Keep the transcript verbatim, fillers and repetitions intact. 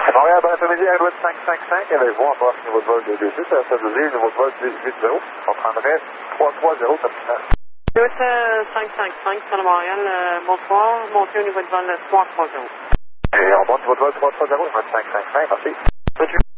Montréal, bon après-midi, Alouette cinq cinq cinq, avez-vous en bas niveau de vol de deux six, ça veut dire niveau de vol huit zéro, on prendrait trois trois zéro comme ça. Alouette cinq cinq cinq, sur le Montréal, euh, bonsoir, montez au niveau de vol trois trois zéro. Et on monte niveau de vol trois trois zéro, cinq cinq cinq, merci.